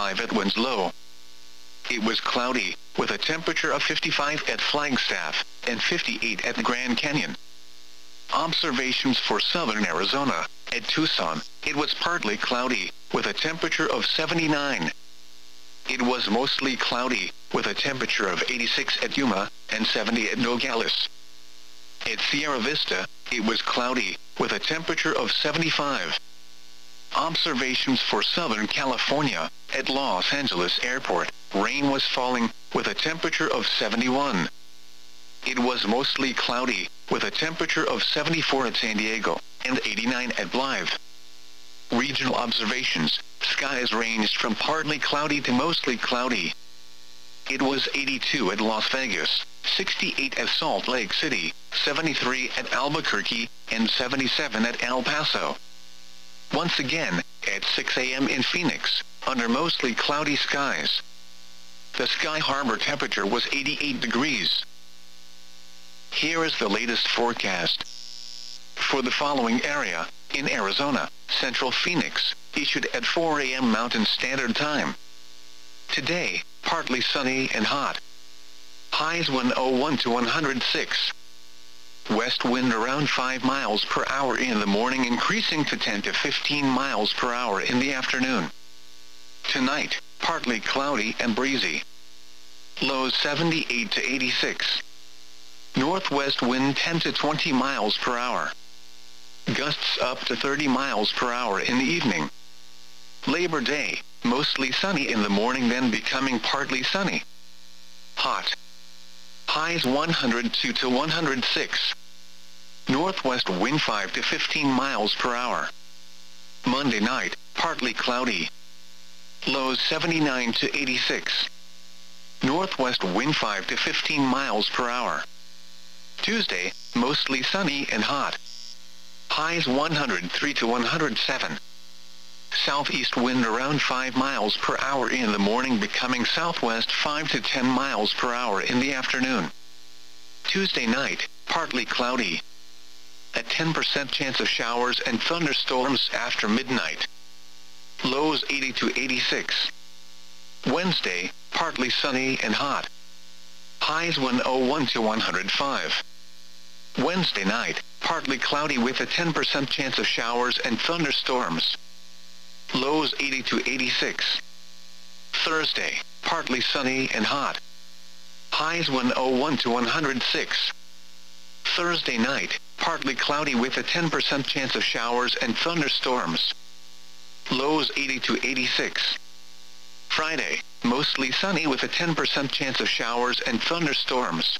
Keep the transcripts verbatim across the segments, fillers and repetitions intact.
fifty-five at Winslow. It was cloudy, with a temperature of fifty-five at Flagstaff, and fifty-eight at the Grand Canyon. Observations for southern Arizona. At Tucson, it was partly cloudy, with a temperature of seventy-nine. It was mostly cloudy, with a temperature of eighty-six at Yuma, and seventy at Nogales. At Sierra Vista, it was cloudy, with a temperature of seventy-five. Observations for Southern California. At Los Angeles Airport, rain was falling, with a temperature of seventy-one. It was mostly cloudy, with a temperature of seventy-four at San Diego, and eighty-nine at Blythe. Regional observations. Skies ranged from partly cloudy to mostly cloudy. It was eighty-two at Las Vegas, sixty-eight at Salt Lake City, seventy-three at Albuquerque, and seventy-seven at El Paso. Once again, at six a m in Phoenix, under mostly cloudy skies. The Sky Harbor temperature was eighty-eight degrees. Here is the latest forecast. For the following area, in Arizona, Central Phoenix, issued at four a m Mountain Standard Time. Today, partly sunny and hot. Highs one oh one to one hundred six. West wind around five miles per hour in the morning, increasing to ten to fifteen miles per hour in the afternoon. Tonight, partly cloudy and breezy. Lows seventy-eight to eighty-six. Northwest wind ten to twenty miles per hour. Gusts up to thirty miles per hour in the evening. Labor Day, mostly sunny in the morning, then becoming partly sunny. Hot. Highs one hundred two to one hundred six. Northwest wind five to fifteen miles per hour. Monday night, partly cloudy. Lows seventy-nine to eighty-six. Northwest wind five to fifteen miles per hour. Tuesday, mostly sunny and hot. Highs one hundred three to one hundred seven. Southeast wind around five miles per hour in the morning, becoming southwest five to ten miles per hour in the afternoon. Tuesday night, partly cloudy. A ten percent chance of showers and thunderstorms after midnight. Lows eighty to eighty-six. Wednesday, partly sunny and hot. Highs one oh one to one hundred five. Wednesday night, partly cloudy with a ten percent chance of showers and thunderstorms. Lows eighty to eighty-six. Thursday, partly sunny and hot. Highs one oh one to one hundred six. Thursday night, partly cloudy with a ten percent chance of showers and thunderstorms. Lows eighty to eighty-six. Friday, mostly sunny with a ten percent chance of showers and thunderstorms.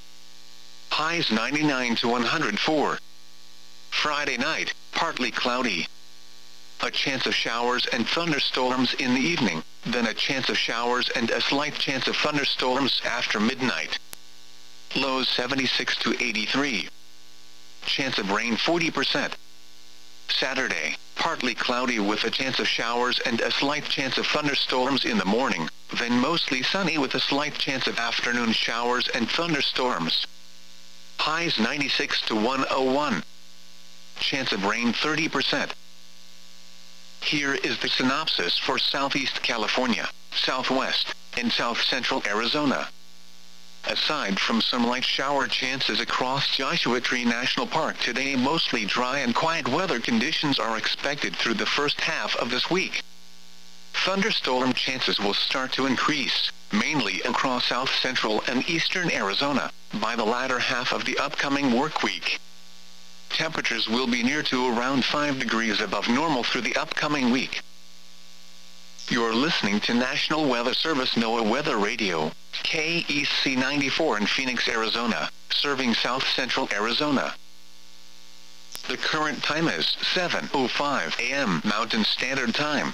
Highs ninety-nine to one hundred four. Friday night, partly cloudy. A chance of showers and thunderstorms in the evening, then a chance of showers and a slight chance of thunderstorms after midnight. Lows seventy-six to eighty-three. Chance of rain forty percent. Saturday, partly cloudy with a chance of showers and a slight chance of thunderstorms in the morning, then mostly sunny with a slight chance of afternoon showers and thunderstorms. Highs ninety-six to one oh one. Chance of rain thirty percent. Here is the synopsis for Southeast California, Southwest, and South Central Arizona. Aside from some light shower chances across Joshua Tree National Park today, mostly dry and quiet weather conditions are expected through the first half of this week. Thunderstorm chances will start to increase, mainly across South Central and Eastern Arizona, by the latter half of the upcoming work week. Temperatures will be near to around five degrees above normal through the upcoming week. You're listening to National Weather Service NOAA Weather Radio, K E C ninety-four in Phoenix, Arizona, serving South Central Arizona. The current time is seven oh five a m Mountain Standard Time.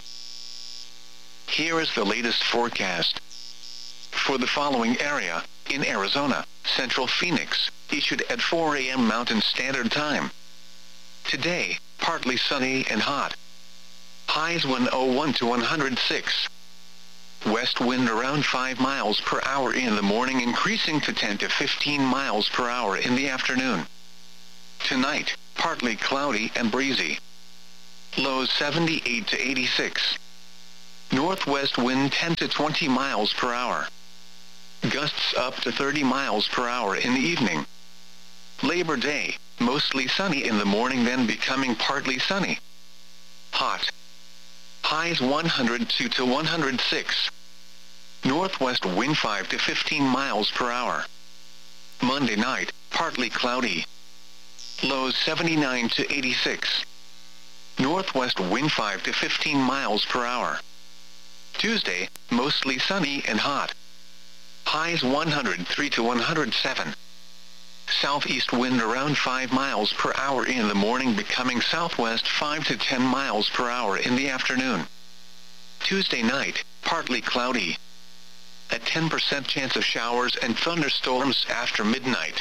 Here is the latest forecast. For the following area, in Arizona, Central Phoenix, issued at four a m Mountain Standard Time. Today, partly sunny and hot. Highs one oh one to one hundred six. West wind around five miles per hour in the morning, increasing to ten to fifteen miles per hour in the afternoon. Tonight, partly cloudy and breezy. Lows seventy-eight to eighty-six. Northwest wind ten to twenty miles per hour. Gusts up to thirty miles per hour in the evening. Labor Day, mostly sunny in the morning then becoming partly sunny. Hot. Highs one hundred two to one hundred six. Northwest wind five to fifteen miles per hour. Monday night, partly cloudy. Lows seventy-nine to eighty-six. Northwest wind five to fifteen miles per hour. Tuesday, mostly sunny and hot. Highs one hundred three to one hundred seven. Southeast wind around five miles per hour in the morning becoming southwest five to ten miles per hour in the afternoon. Tuesday night, partly cloudy. A ten percent chance of showers and thunderstorms after midnight.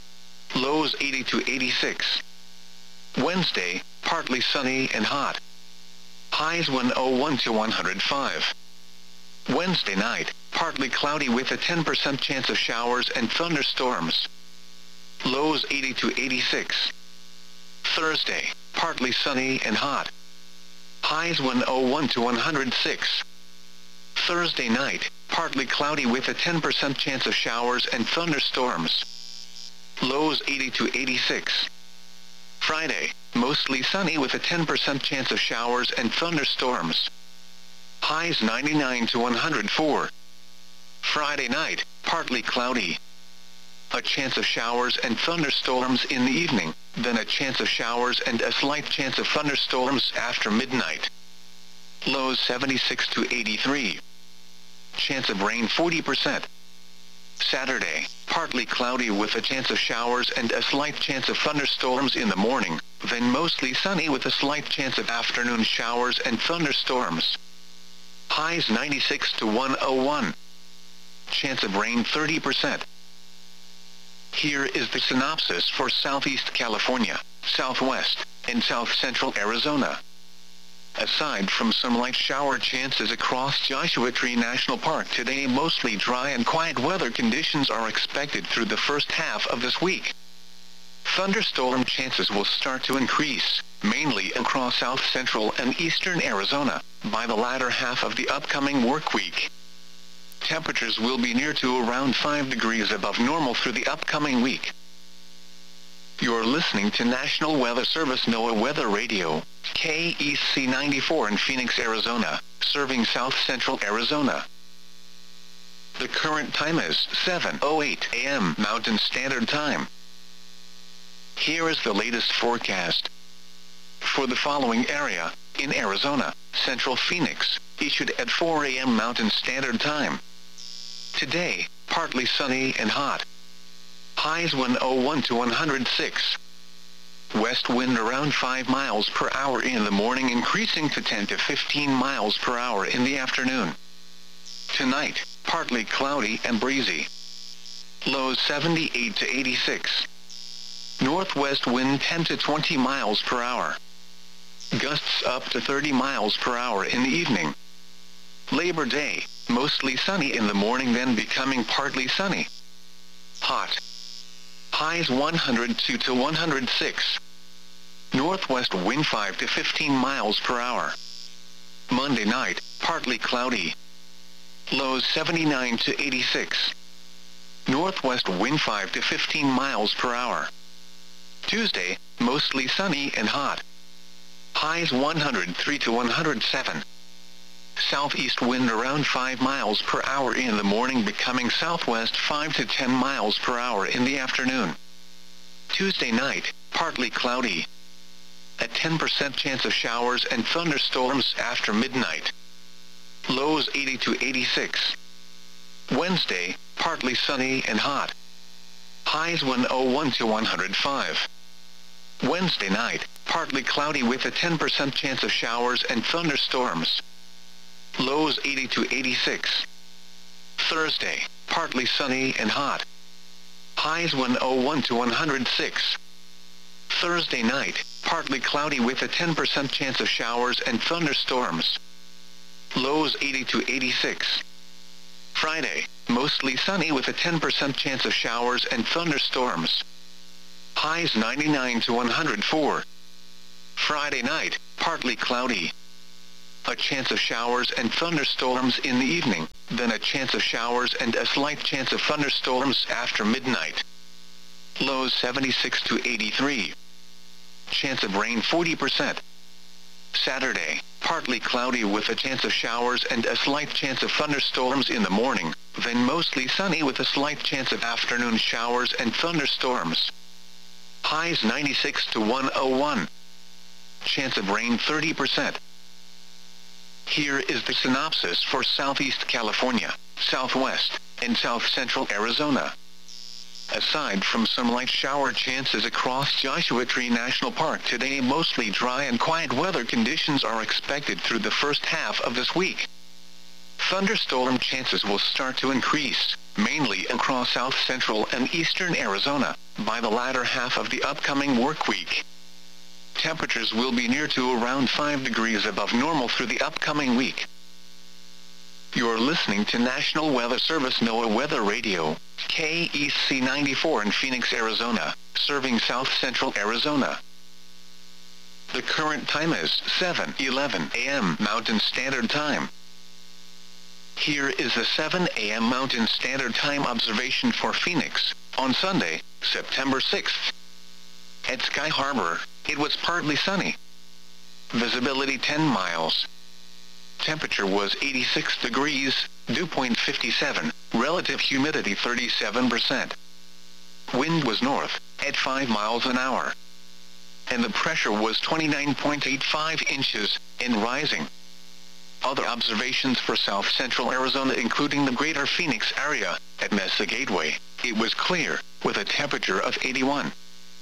Lows eighty to eighty-six. Wednesday, partly sunny and hot. Highs one oh one to one hundred five. Wednesday night, partly cloudy with a ten percent chance of showers and thunderstorms. Lows eighty to eighty-six. Thursday, partly sunny and hot. Highs one oh one to one hundred six. Thursday night, partly cloudy with a ten percent chance of showers and thunderstorms. Lows eighty to eighty-six. Friday, mostly sunny with a ten percent chance of showers and thunderstorms. Highs ninety-nine to one hundred four. Friday night, partly cloudy. A chance of showers and thunderstorms in the evening, then a chance of showers and a slight chance of thunderstorms after midnight. Lows seventy-six to eighty-three. Chance of rain forty percent. Saturday, partly cloudy with a chance of showers and a slight chance of thunderstorms in the morning, then mostly sunny with a slight chance of afternoon showers and thunderstorms. Highs ninety-six to one oh one. Chance of rain thirty percent. Here is the synopsis for Southeast California, Southwest, and South Central Arizona. Aside from some light shower chances across Joshua Tree National Park today, mostly dry and quiet weather conditions are expected through the first half of this week. Thunderstorm chances will start to increase, mainly across South Central and Eastern Arizona, by the latter half of the upcoming work week. Temperatures will be near to around five degrees above normal through the upcoming week. You're listening to National Weather Service NOAA Weather Radio, K E C ninety-four in Phoenix, Arizona, serving South Central Arizona. The current time is seven oh eight a m Mountain Standard Time. Here is the latest forecast. For the following area, in Arizona, Central Phoenix, issued at four a m Mountain Standard Time. Today, partly sunny and hot. Highs one oh one to one hundred six. West wind around five miles per hour in the morning, increasing to ten to fifteen miles per hour in the afternoon. Tonight, partly cloudy and breezy. Lows seventy-eight to eighty-six. Northwest wind ten to twenty miles per hour. Gusts up to thirty miles per hour in the evening. Labor Day, mostly sunny in the morning then becoming partly sunny. Hot. Highs one hundred two to one hundred six. Northwest wind five to fifteen miles per hour. Monday night, partly cloudy. Lows seventy-nine to eighty-six. Northwest wind five to fifteen miles per hour. Tuesday, mostly sunny and hot. Highs one hundred three to one hundred seven. Southeast wind around five miles per hour in the morning becoming southwest five to ten miles per hour in the afternoon. Tuesday night, partly cloudy. A ten percent chance of showers and thunderstorms after midnight. Lows eighty to eighty-six. Wednesday, partly sunny and hot. Highs one oh one to one hundred five. Wednesday night, partly cloudy with a ten percent chance of showers and thunderstorms. Lows eighty to eighty-six. Thursday, partly sunny and hot. Highs one oh one to one hundred six. Thursday night, partly cloudy with a ten percent chance of showers and thunderstorms. Lows eighty to eighty-six. Friday, mostly sunny with a ten percent chance of showers and thunderstorms. Highs ninety-nine to one hundred four. Friday night, partly cloudy. a chance of showers and thunderstorms in the evening, then a chance of showers and a slight chance of thunderstorms after midnight. Lows seventy-six to eighty-three. Chance of rain forty percent. Saturday, partly cloudy with a chance of showers and a slight chance of thunderstorms in the morning, then mostly sunny with a slight chance of afternoon showers and thunderstorms. Highs ninety-six to one oh one. Chance of rain thirty percent. Here is the synopsis for Southeast California, Southwest, and South Central Arizona. Aside from some light shower chances across Joshua Tree National Park today, mostly dry and quiet weather conditions are expected through the first half of this week. Thunderstorm chances will start to increase, mainly across south central and eastern Arizona, by the latter half of the upcoming work week. Temperatures will be near to around five degrees above normal through the upcoming week. You're listening to National Weather Service NOAA Weather Radio, K E C ninety-four in Phoenix, Arizona, serving south central Arizona. The current time is seven eleven a m Mountain Standard Time. Here is the seven a m Mountain Standard Time observation for Phoenix, on Sunday, September sixth. At Sky Harbor, it was partly sunny. Visibility ten miles. Temperature was eighty-six degrees, dew point fifty-seven, relative humidity thirty-seven percent. Wind was north, at five miles an hour. And the pressure was twenty-nine point eight five inches, and rising. Other observations for south central Arizona including the greater Phoenix area, at Mesa Gateway, it was clear, with a temperature of eighty-one.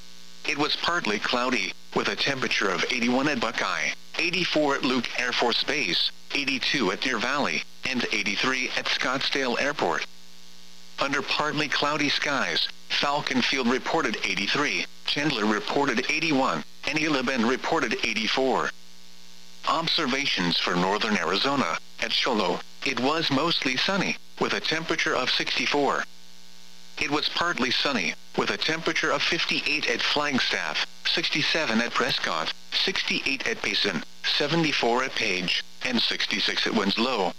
It was partly cloudy, with a temperature of eighty-one at Buckeye, eighty-four at Luke Air Force Base, eighty-two at Deer Valley, and eighty-three at Scottsdale Airport. Under partly cloudy skies, Falcon Field reported eighty-three, Chandler reported eighty-one, and Gila Bend reported eighty-four. Observations for northern Arizona, at Sholo, it was mostly sunny, with a temperature of sixty-four. It was partly sunny, with a temperature of fifty-eight at Flagstaff, sixty-seven at Prescott, sixty-eight at Payson, seventy-four at Page, and sixty-six at Winslow.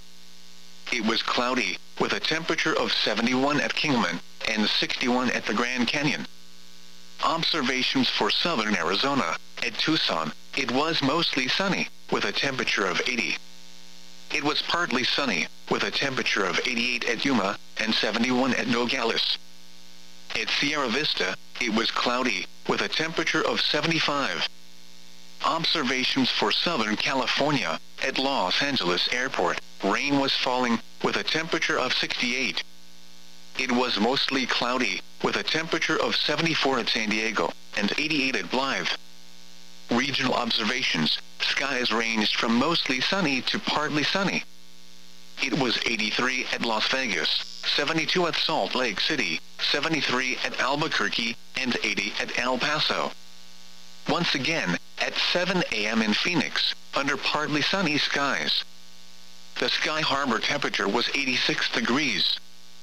It was cloudy, with a temperature of seventy-one at Kingman, and sixty-one at the Grand Canyon. Observations for southern Arizona, at Tucson, it was mostly sunny, with a temperature of eighty. It was partly sunny, with a temperature of eighty-eight at Yuma, and seventy-one at Nogales. At Sierra Vista, it was cloudy, with a temperature of seventy-five. Observations for Southern California, at Los Angeles Airport, rain was falling, with a temperature of sixty-eight. It was mostly cloudy, with a temperature of seventy-four at San Diego, and eighty-eight at Blythe. Regional observations, skies ranged from mostly sunny to partly sunny. It was eighty-three at Las Vegas, seventy-two at Salt Lake City, seventy-three at Albuquerque, and eighty at El Paso. Once again, at seven a m in Phoenix, under partly sunny skies. The Sky Harbor temperature was eighty-six degrees.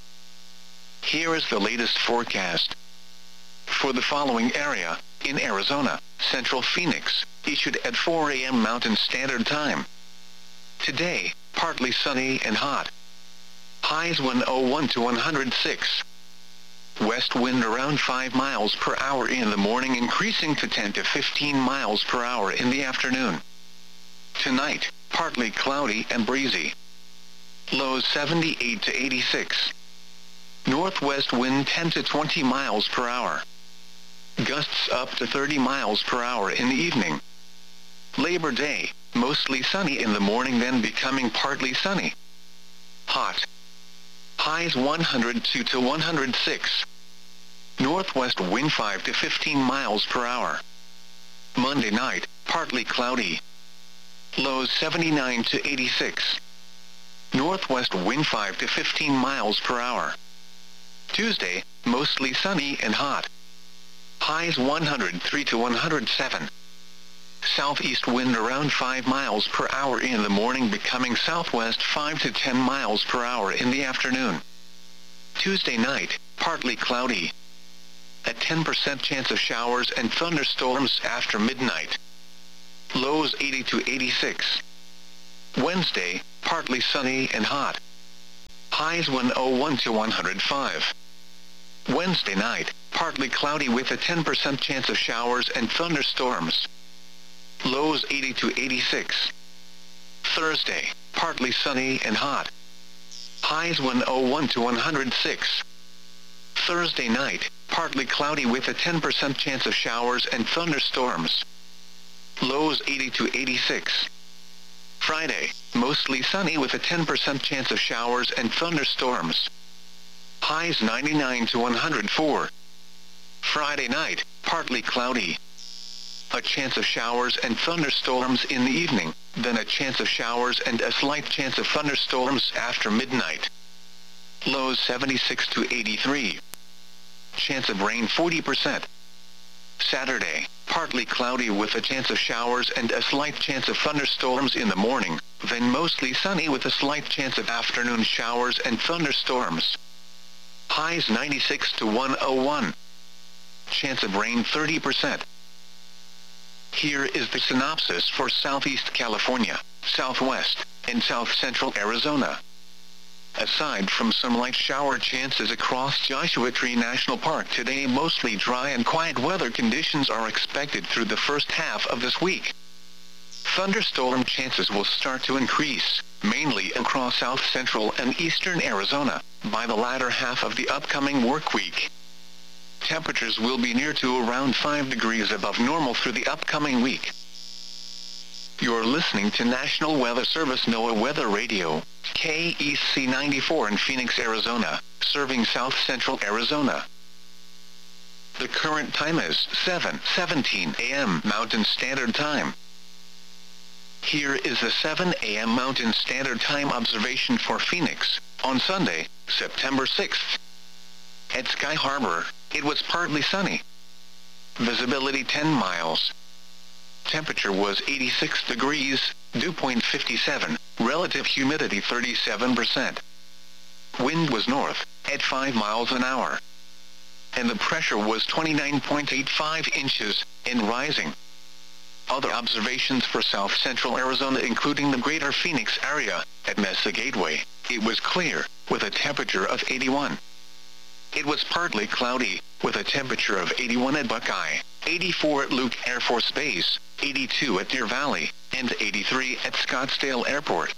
Here is the latest forecast. For the following area, in Arizona, Central Phoenix, issued at four a m Mountain Standard Time. Today, partly sunny and hot. Highs one oh one to one hundred six. West wind around five miles per hour in the morning, increasing to ten to fifteen miles per hour in the afternoon. Tonight, partly cloudy and breezy. Lows seventy-eight to eighty-six. Northwest wind ten to twenty miles per hour. Gusts up to thirty miles per hour in the evening. Labor Day, mostly sunny in the morning, then becoming partly sunny. Hot. Highs one hundred two to one hundred six. Northwest wind five to fifteen miles per hour. Monday night, partly cloudy. Lows seventy-nine to eighty-six. Northwest wind five to fifteen miles per hour. Tuesday, mostly sunny and hot. Highs one hundred three to one hundred seven. Southeast wind around five miles per hour in the morning, becoming southwest five to ten miles per hour in the afternoon. Tuesday night, partly cloudy. A ten percent chance of showers and thunderstorms after midnight. Lows eighty to eighty-six. Wednesday, partly sunny and hot. Highs one oh one to one hundred five. Wednesday night, partly cloudy with a ten percent chance of showers and thunderstorms. Lows eighty to eighty-six. Thursday, partly sunny and hot. Highs one oh one to one hundred six. Thursday night, partly cloudy with a ten percent chance of showers and thunderstorms. Lows eighty to eighty-six. Friday, mostly sunny with a ten percent chance of showers and thunderstorms. Highs ninety-nine to one hundred four. Friday night, partly cloudy. A chance of showers and thunderstorms in the evening, then a chance of showers and a slight chance of thunderstorms after midnight. Lows seventy-six to eighty-three. Chance of rain forty percent. Saturday, partly cloudy with a chance of showers and a slight chance of thunderstorms in the morning, then mostly sunny with a slight chance of afternoon showers and thunderstorms. Highs ninety-six to one oh one. Chance of rain thirty percent. Here is the synopsis for Southeast California, Southwest, and South Central Arizona. Aside from some light shower chances across Joshua Tree National Park today, mostly dry and quiet weather conditions are expected through the first half of this week. Thunderstorm chances will start to increase, mainly across south central and eastern Arizona, by the latter half of the upcoming work week. Temperatures will be near to around five degrees above normal through the upcoming week. You're listening to National Weather Service NOAA Weather Radio, K E C ninety-four in Phoenix, Arizona, serving south central Arizona. The current time is seven seventeen a m Mountain Standard Time. Here is the seven a m Mountain Standard Time observation for Phoenix, on Sunday, September sixth. At Sky Harbor, it was partly sunny. Visibility ten miles. Temperature was eighty-six degrees, dew point fifty-seven, relative humidity thirty-seven percent. Wind was north, at five miles an hour. And the pressure was twenty-nine point eight five inches, and rising. Other observations for south central Arizona including the greater Phoenix area, at Mesa Gateway, it was clear, with a temperature of eighty-one. It was partly cloudy, with a temperature of eighty-one at Buckeye, eighty-four at Luke Air Force Base, eighty-two at Deer Valley, and eighty-three at Scottsdale Airport.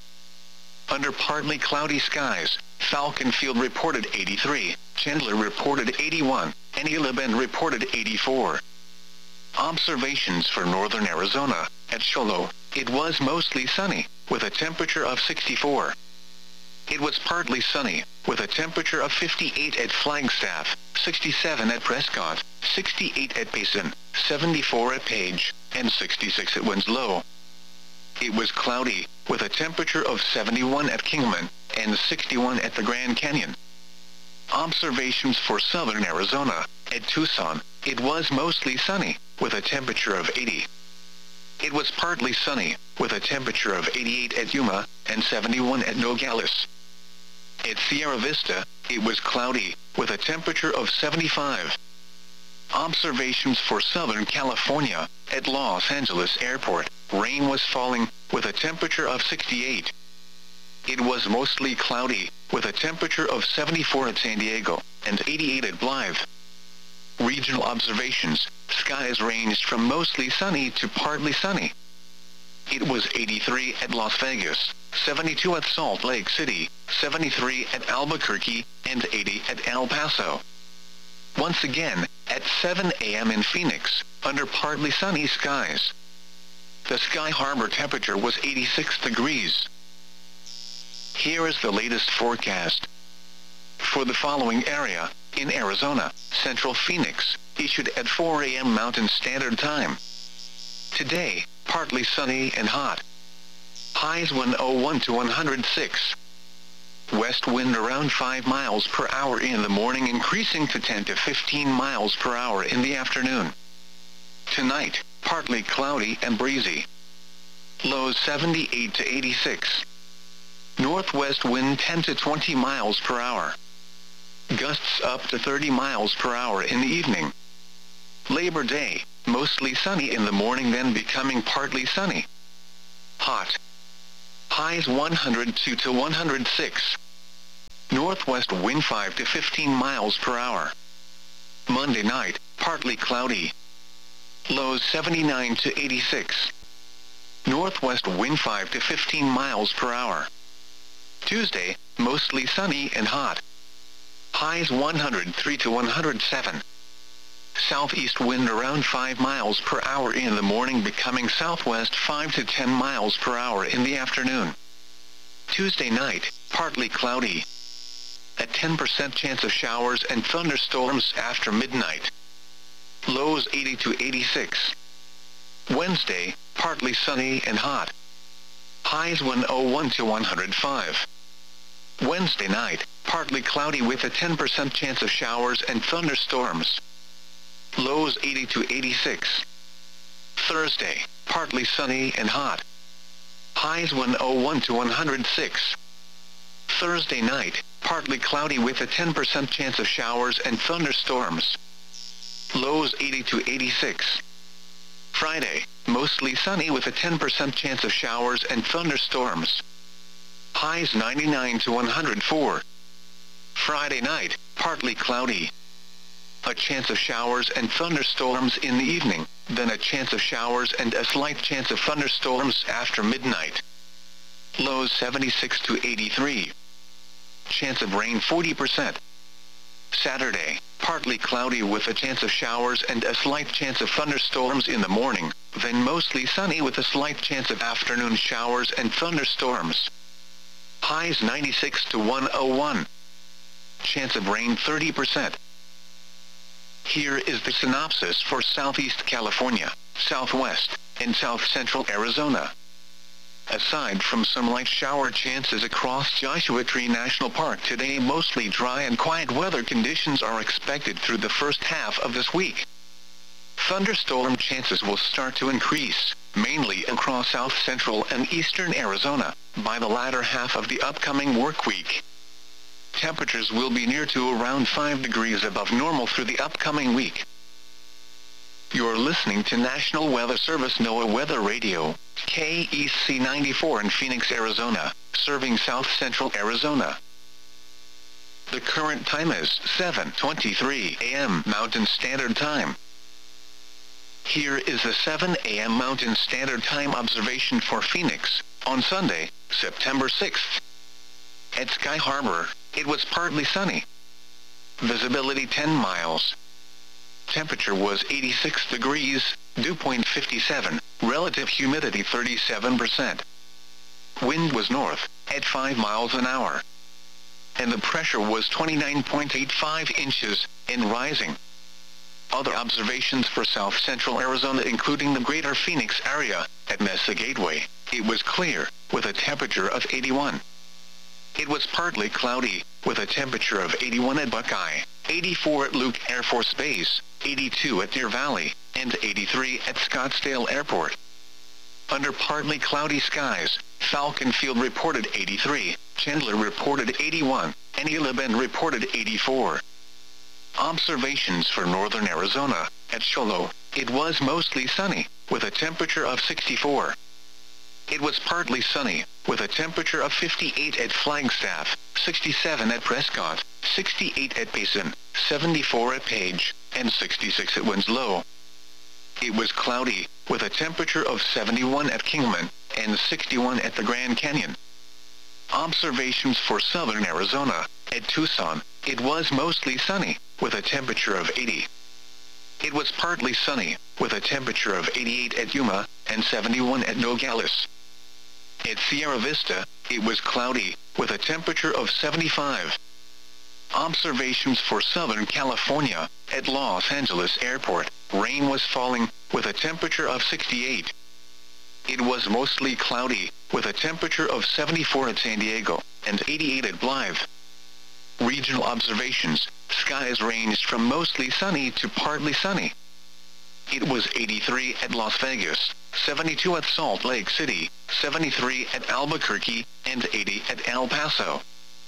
Under partly cloudy skies, Falcon Field reported eighty-three, Chandler reported eighty-one, and Gila Bend reported eighty-four. Observations for northern Arizona, at Sholo, it was mostly sunny, with a temperature of sixty-four. It was partly sunny, with a temperature of fifty-eight at Flagstaff, sixty-seven at Prescott, sixty-eight at Payson, seventy-four at Page, and sixty-six at Winslow. It was cloudy, with a temperature of seventy-one at Kingman, and sixty-one at the Grand Canyon. Observations for southern Arizona, at Tucson, it was mostly sunny, with a temperature of eighty. It was partly sunny, with a temperature of eighty-eight at Yuma, and seventy-one at Nogales. At Sierra Vista, it was cloudy, with a temperature of seventy-five. Observations for Southern California, at Los Angeles Airport, rain was falling, with a temperature of sixty-eight. It was mostly cloudy, with a temperature of seventy-four at San Diego, and eighty-eight at Blythe. Regional observations, skies ranged from mostly sunny to partly sunny. It was eighty-three at Las Vegas, seventy-two at Salt Lake City, seventy-three at Albuquerque, and eighty at El Paso. Once again, at seven a m in Phoenix, under partly sunny skies. The Sky Harbor temperature was eighty-six degrees. Here is the latest forecast. For the following area, in Arizona, Central Phoenix, issued at four a m Mountain Standard Time. Today, partly sunny and hot. Highs one oh one to one hundred six. West wind around five miles per hour in the morning, increasing to ten to fifteen miles per hour in the afternoon. Tonight, partly cloudy and breezy. Lows seventy-eight to eighty-six. Northwest wind ten to twenty miles per hour. Gusts up to thirty miles per hour in the evening. Labor Day, mostly sunny in the morning, then becoming partly sunny. Hot. highs one hundred two to one hundred six. Northwest wind five to fifteen miles per hour. Monday night, partly cloudy. Lows seventy-nine to eighty-six. Northwest wind five to fifteen miles per hour. Tuesday, mostly sunny and hot. Highs one hundred three to one hundred seven. Southeast wind around five miles per hour in the morning, becoming southwest five to ten miles per hour in the afternoon. Tuesday night, partly cloudy. A ten percent chance of showers and thunderstorms after midnight. Lows eighty to eighty-six. Wednesday, partly sunny and hot. Highs one hundred one to one hundred five. Wednesday night, partly cloudy with a ten percent chance of showers and thunderstorms. Lows eighty to eighty-six. Thursday, partly sunny and hot. Highs one hundred one to one hundred six. Thursday night, partly cloudy with a ten percent chance of showers and thunderstorms. Lows eighty to eighty-six. Friday, mostly sunny with a ten percent chance of showers and thunderstorms. Highs ninety-nine to one hundred four. Friday night, partly cloudy. A chance of showers and thunderstorms in the evening, then a chance of showers and a slight chance of thunderstorms after midnight. Lows seventy-six to eighty-three. Chance of rain forty percent. Saturday, partly cloudy with a chance of showers and a slight chance of thunderstorms in the morning, then mostly sunny with a slight chance of afternoon showers and thunderstorms. Highs ninety-six to one hundred one. Chance of rain thirty percent. Here is the synopsis for Southeast California, Southwest, and South Central Arizona. Aside from some light shower chances across Joshua Tree National Park today, mostly dry and quiet weather conditions are expected through the first half of this week. Thunderstorm chances will start to increase, mainly across south central and eastern Arizona, by the latter half of the upcoming work week. Temperatures will be near to around five degrees above normal through the upcoming week. You're listening to National Weather Service NOAA Weather Radio, K E C ninety-four in Phoenix, Arizona, serving south central Arizona. The current time is seven twenty-three a m Mountain Standard Time. Here is the seven a m Mountain Standard Time observation for Phoenix, on Sunday, September sixth. At Sky Harbor, it was partly sunny. Visibility ten miles. Temperature was eighty-six degrees, dew point fifty-seven, relative humidity thirty-seven percent. Wind was north, at five miles an hour. And the pressure was twenty-nine point eight five inches, and rising. Other observations for south central Arizona, including the greater Phoenix area, at Mesa Gateway, it was clear, with a temperature of eighty-one. It was partly cloudy, with a temperature of eighty-one at Buckeye, eighty-four at Luke Air Force Base, eighty-two at Deer Valley, and eighty-three at Scottsdale Airport. Under partly cloudy skies, Falcon Field reported eighty-three, Chandler reported eighty-one, and Gila Bend reported eighty-four. Observations for northern Arizona, at Sholo, it was mostly sunny, with a temperature of sixty-four. It was partly sunny, with a temperature of fifty-eight at Flagstaff, sixty-seven at Prescott, sixty-eight at Payson, seventy-four at Page, and sixty-six at Winslow. It was cloudy, with a temperature of seventy-one at Kingman, and sixty-one at the Grand Canyon. Observations for southern Arizona, at Tucson, it was mostly sunny, with a temperature of eighty. It was partly sunny, with a temperature of eighty-eight at Yuma, and seventy-one at Nogales. At Sierra Vista, it was cloudy, with a temperature of seventy-five. Observations for Southern California, at Los Angeles Airport, rain was falling, with a temperature of sixty-eight. It was mostly cloudy, with a temperature of seventy-four at San Diego, and eighty-eight at Blythe. Regional observations, skies ranged from mostly sunny to partly sunny. It was eighty-three at Las Vegas, seventy-two at Salt Lake City, seventy-three at Albuquerque, and eighty at El Paso.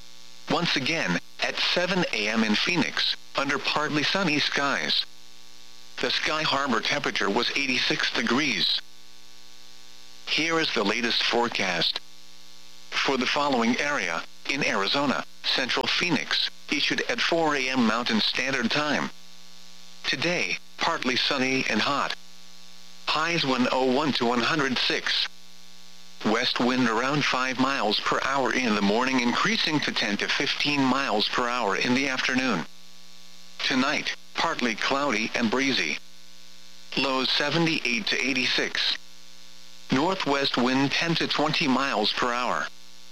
Once again, at seven a m in Phoenix, under partly sunny skies. The Sky Harbor temperature was eighty-six degrees. Here is the latest forecast. for the following area, in Arizona, Central Phoenix, issued at four A M Mountain Standard Time. Today, partly sunny and hot. Highs one oh one to one hundred six. West wind around five miles per hour in the morning, increasing to ten to fifteen miles per hour in the afternoon. Tonight, partly cloudy and breezy. Lows seventy-eight to eighty-six. Northwest wind ten to twenty miles per hour.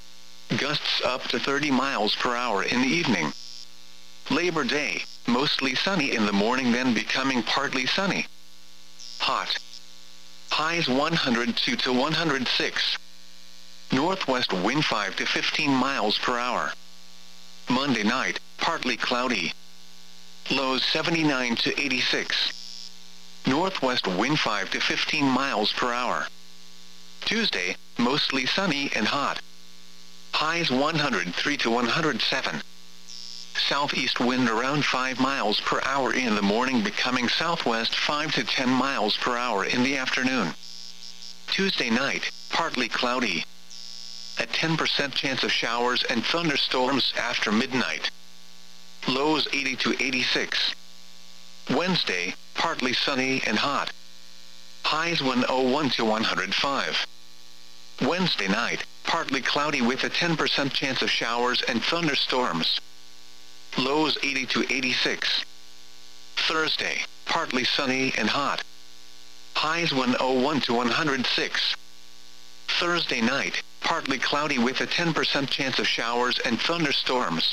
Gusts up to thirty miles per hour in the evening. Labor Day, mostly sunny in the morning, then becoming partly sunny. Hot. Highs one hundred two to one hundred six. Northwest wind five to fifteen miles per hour. Monday night, partly cloudy. Lows seventy-nine to eighty-six. Northwest wind five to fifteen miles per hour. Tuesday, mostly sunny and hot. Highs one hundred three to one hundred seven. Southeast wind around five miles per hour in the morning, becoming southwest five to ten miles per hour in the afternoon. Tuesday night, partly cloudy. A ten percent chance of showers and thunderstorms after midnight. Lows eighty to eighty-six. Wednesday, partly sunny and hot. Highs one oh one to one hundred five. Wednesday night, partly cloudy with a ten percent chance of showers and thunderstorms. Lows eighty to eighty-six. Thursday, partly sunny and hot. Highs one oh one to one hundred six. Thursday night, partly cloudy with a ten percent chance of showers and thunderstorms.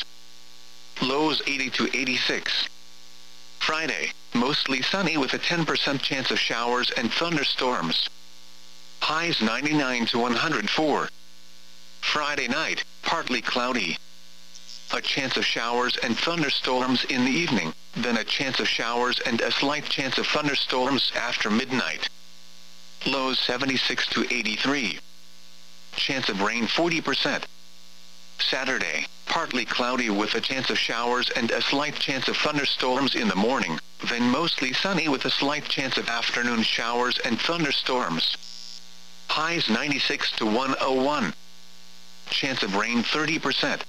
Lows eighty to eighty-six. Friday, mostly sunny with a ten percent chance of showers and thunderstorms. Highs ninety-nine to one hundred four. Friday night, partly cloudy. A chance of showers and thunderstorms in the evening, then a chance of showers and a slight chance of thunderstorms after midnight. Lows seventy-six to eighty-three. Chance of rain forty percent. Saturday, partly cloudy with a chance of showers and a slight chance of thunderstorms in the morning, then mostly sunny with a slight chance of afternoon showers and thunderstorms. Highs ninety-six to one oh one. Chance of rain thirty percent.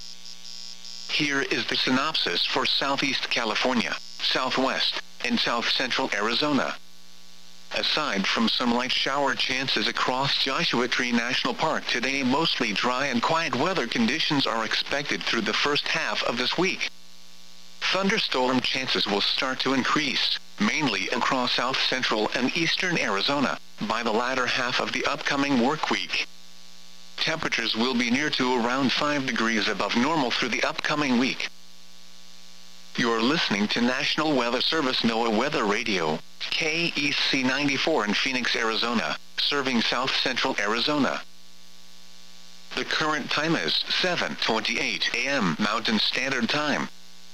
Here is the synopsis for Southeast California, Southwest, and South Central Arizona. Aside from some light shower chances across Joshua Tree National Park today, mostly dry and quiet weather conditions are expected through the first half of this week. Thunderstorm chances will start to increase, mainly across South Central and Eastern Arizona, by the latter half of the upcoming work week. Temperatures will be near to around five degrees above normal through the upcoming week. You're listening to National Weather Service NOAA Weather Radio, K E C ninety-four in Phoenix, Arizona, serving South Central Arizona. The current time is seven twenty-eight A M Mountain Standard Time.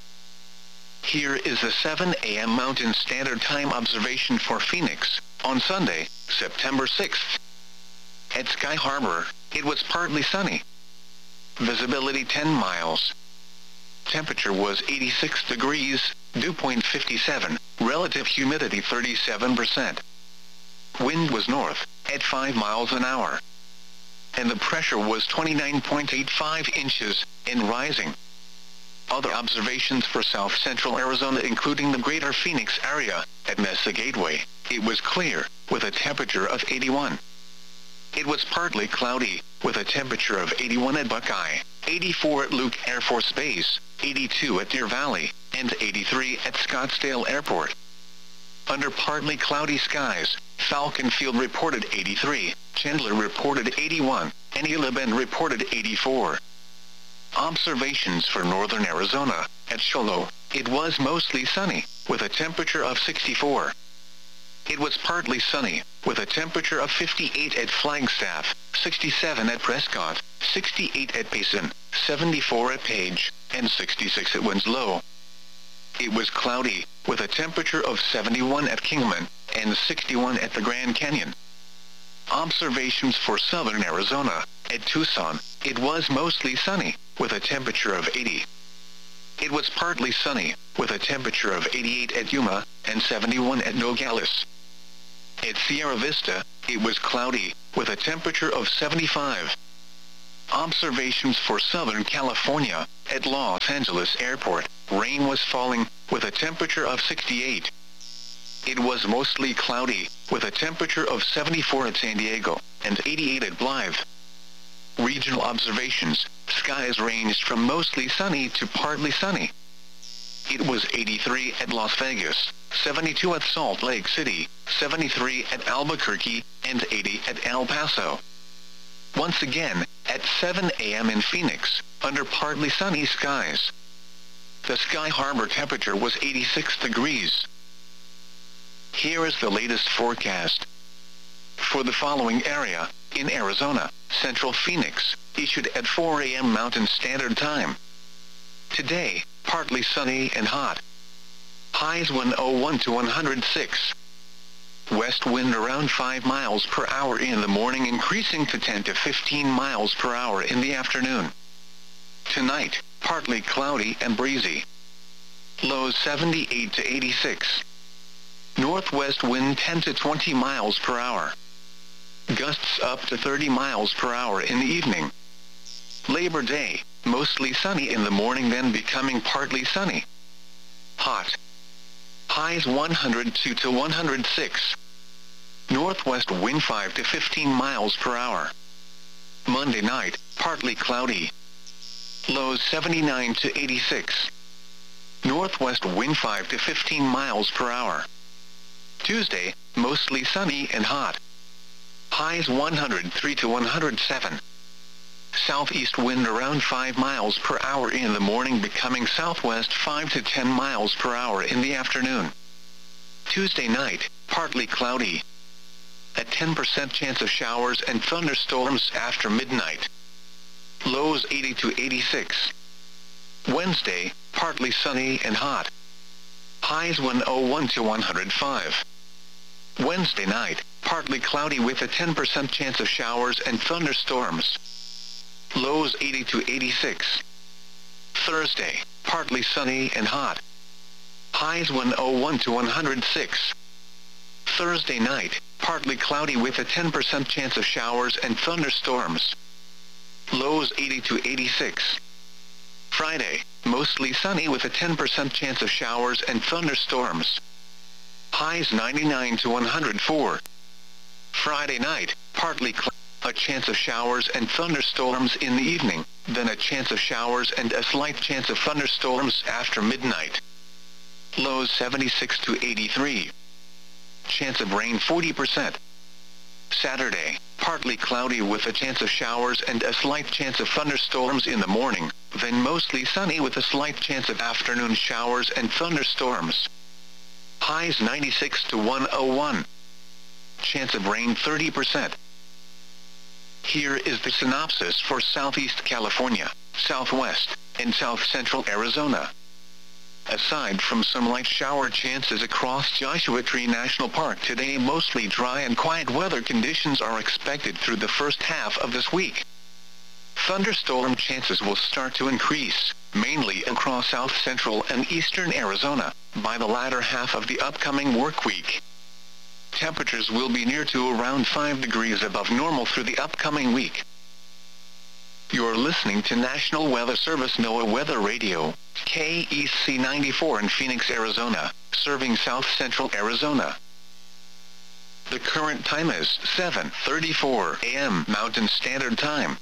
Here is the seven A M Mountain Standard Time observation for Phoenix, on Sunday, September sixth. At Sky Harbor, it was partly sunny. Visibility ten miles. Temperature was eighty-six degrees, dew point fifty-seven, relative humidity thirty-seven percent. Wind was north, at five miles an hour. And the pressure was twenty-nine point eight five inches, and rising. Other observations for South Central Arizona, including the greater Phoenix area, at Mesa Gateway, it was clear, with a temperature of eighty-one. It was partly cloudy, with a temperature of eighty-one at Buckeye, eighty-four at Luke Air Force Base, eighty-two at Deer Valley, and eighty-three at Scottsdale Airport. Under partly cloudy skies, Falcon Field reported eighty-three, Chandler reported eighty-one, and Gila Bend reported eighty-four. Observations for northern Arizona, at Sholo, it was mostly sunny, with a temperature of sixty-four. It was partly sunny, with a temperature of fifty-eight at Flagstaff, sixty-seven at Prescott, sixty-eight at Payson, seventy-four at Page, and sixty-six at Winslow. It was cloudy, with a temperature of seventy-one at Kingman, and sixty-one at the Grand Canyon. Observations for southern Arizona, at Tucson, it was mostly sunny, with a temperature of eighty. It was partly sunny, with a temperature of eighty-eight at Yuma, and seventy-one at Nogales. At Sierra Vista, it was cloudy, with a temperature of seventy-five. Observations for Southern California. At Los Angeles Airport, rain was falling, with a temperature of sixty-eight. It was mostly cloudy, with a temperature of seventy-four at San Diego, and eighty-eight at Blythe. Regional observations. Skies ranged from mostly sunny to partly sunny. It was eighty-three at Las Vegas, seventy-two at Salt Lake City, seventy-three at Albuquerque, and eighty at El Paso. Once again, at seven a m in Phoenix, under partly sunny skies. The Sky Harbor temperature was eighty-six degrees. Here is the latest forecast. For the following area, in Arizona, Central Phoenix, issued at four a m Mountain Standard Time. Today, partly sunny and hot. Highs one oh one to one hundred six. West wind around five miles per hour in the morning, increasing to ten to fifteen miles per hour in the afternoon. Tonight, partly cloudy and breezy. Lows seventy-eight to eighty-six. Northwest wind ten to twenty miles per hour. Gusts up to thirty miles per hour in the evening. Labor Day, mostly sunny in the morning, then becoming partly sunny. Hot. Highs one hundred two to one hundred six. Northwest wind five to fifteen miles per hour. Monday night, partly cloudy. Lows seventy-nine to eighty-six. Northwest wind five to fifteen miles per hour. Tuesday, mostly sunny and hot. Highs one hundred three to one hundred seven. Southeast wind around five miles per hour in the morning, becoming southwest five to ten miles per hour in the afternoon. Tuesday night, partly cloudy. A ten percent chance of showers and thunderstorms after midnight. Lows eighty to eighty-six. Wednesday, partly sunny and hot. Highs one oh one to one hundred five. Wednesday night, partly cloudy with a ten percent chance of showers and thunderstorms. Lows eighty to eighty-six. Thursday, partly sunny and hot. Highs one oh one to one hundred six. Thursday night, partly cloudy with a ten percent chance of showers and thunderstorms. Lows eighty to eighty-six. Friday, mostly sunny with a ten percent chance of showers and thunderstorms. Highs ninety-nine to one hundred four. Friday night, partly cloudy. A chance of showers and thunderstorms in the evening, then a chance of showers and a slight chance of thunderstorms after midnight. Lows seventy-six to eighty-three. Chance of rain forty percent. Saturday, partly cloudy with a chance of showers and a slight chance of thunderstorms in the morning, then mostly sunny with a slight chance of afternoon showers and thunderstorms. Highs ninety-six to one oh one. Chance of rain thirty percent. Here is the synopsis for Southeast California, Southwest, and South Central Arizona. Aside from some light shower chances across Joshua Tree National Park today, mostly dry and quiet weather conditions are expected through the first half of this week. Thunderstorm chances will start to increase, mainly across South Central and Eastern Arizona, by the latter half of the upcoming work week. Temperatures will be near to around five degrees above normal through the upcoming week. You're listening to National Weather Service NOAA Weather Radio, K E C ninety-four in Phoenix, Arizona, serving South Central Arizona. The current time is seven thirty-four a m Mountain Standard Time.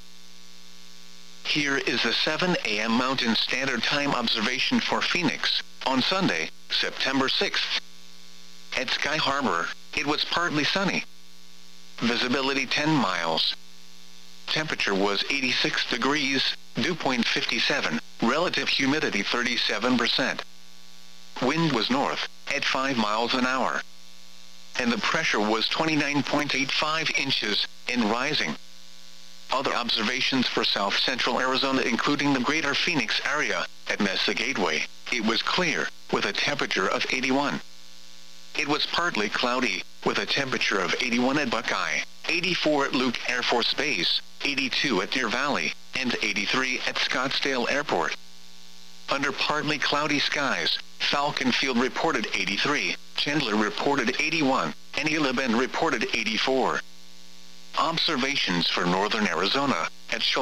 Here is the seven a m Mountain Standard Time observation for Phoenix, on Sunday, September sixth. At Sky Harbor, it was partly sunny. Visibility ten miles. Temperature was eighty-six degrees, dew point fifty-seven, relative humidity thirty-seven percent. Wind was north, at five miles an hour. And the pressure was twenty-nine point eight five inches, and rising. Other observations for South Central Arizona, including the greater Phoenix area, at Mesa Gateway, it was clear, with a temperature of eighty-one. It was partly cloudy, with a temperature of eighty-one at Buckeye, eighty-four at Luke Air Force Base, eighty-two at Deer Valley, and eighty-three at Scottsdale Airport. Under partly cloudy skies, Falcon Field reported eighty-three, Chandler reported eighty-one, and Gila Bend reported eighty-four. Observations for northern Arizona, at Show Low,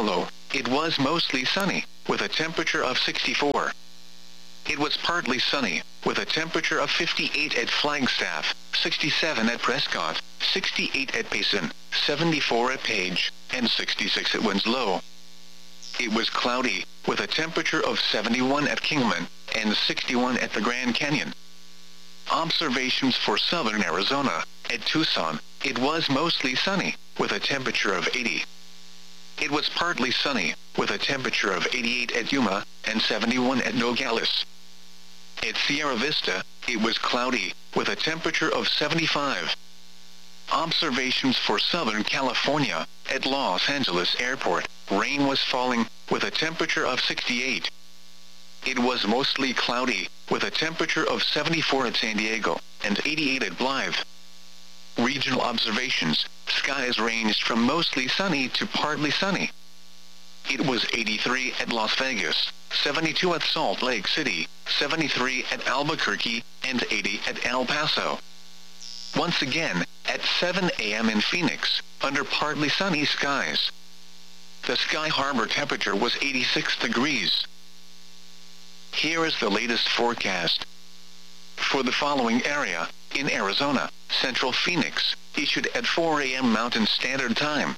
It was mostly sunny, with a temperature of sixty-four. It was partly sunny, with a temperature of fifty-eight at Flagstaff, sixty-seven at Prescott, sixty-eight at Payson, seventy-four at Page, and sixty-six at Winslow. It was cloudy, with a temperature of seventy-one at Kingman, and sixty-one at the Grand Canyon. Observations for southern Arizona. At Tucson, it was mostly sunny, with a temperature of eighty. It was partly sunny, with a temperature of eighty-eight at Yuma, and seventy-one at Nogales. At Sierra Vista, it was cloudy, with a temperature of seventy-five. Observations for Southern California. At Los Angeles Airport, rain was falling, with a temperature of sixty-eight. It was mostly cloudy, with a temperature of seventy-four at San Diego, and eighty-eight at Blythe. Regional observations. Skies ranged from mostly sunny to partly sunny. It was eighty-three at Las Vegas, seventy-two at Salt Lake City, seventy-three at Albuquerque, and eighty at El Paso. Once again, at seven a m in Phoenix, under partly sunny skies. The Sky Harbor temperature was eighty-six degrees. Here is the latest forecast. For the following area, in Arizona, Central Phoenix, issued at four a m Mountain Standard Time.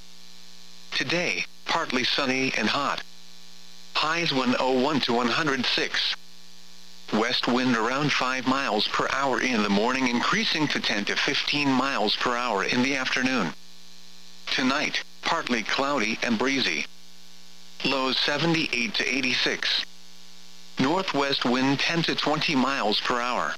Today, partly sunny and hot. Highs one oh one to one hundred six. West wind around five miles per hour in the morning, increasing to ten to fifteen miles per hour in the afternoon. Tonight, partly cloudy and breezy. Lows seventy-eight to eighty-six. Northwest wind ten to twenty miles per hour.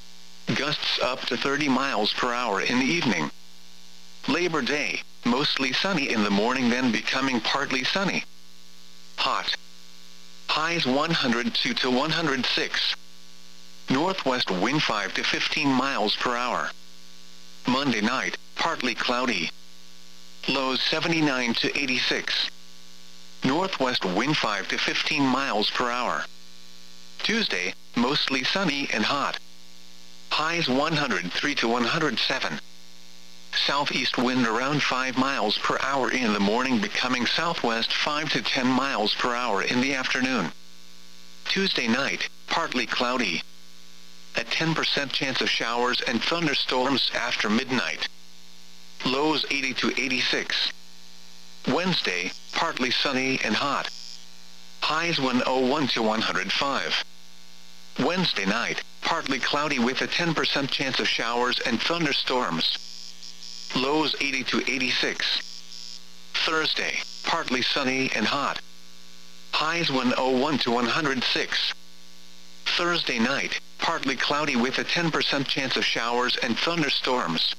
Gusts up to thirty miles per hour in the evening. Labor Day, mostly sunny in the morning, then becoming partly sunny. Hot. Highs one hundred two to one hundred six. Northwest wind five to fifteen miles per hour. Monday night, partly cloudy. Lows seventy-nine to eighty-six. Northwest wind five to fifteen miles per hour. Tuesday, mostly sunny and hot. Highs one hundred three to one hundred seven. Southeast wind around five miles per hour in the morning, becoming southwest five to ten miles per hour in the afternoon. Tuesday night, partly cloudy. A ten percent chance of showers and thunderstorms after midnight. Lows eighty to eighty-six. Wednesday, partly sunny and hot. Highs one oh one to one hundred five. Wednesday night, partly cloudy with a ten percent chance of showers and thunderstorms. Lows eighty to eighty-six. Thursday, partly sunny and hot. Highs one oh one to one hundred six. Thursday night, partly cloudy with a ten percent chance of showers and thunderstorms.